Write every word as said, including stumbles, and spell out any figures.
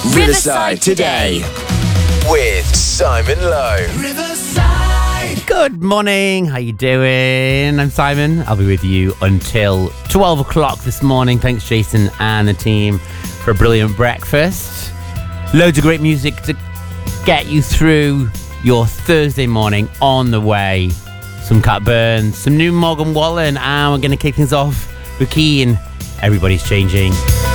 Riverside Today with Simon Lowe. Riverside. Good morning, how you doing? I'm Simon. I'll be with you until twelve o'clock this morning. Thanks Jason and the team for a brilliant breakfast. Loads of great music to get you through your Thursday morning on the way. Some Cat Burns, some new Morgan Wallen, and we're going to kick things off with Keane. Everybody's changing.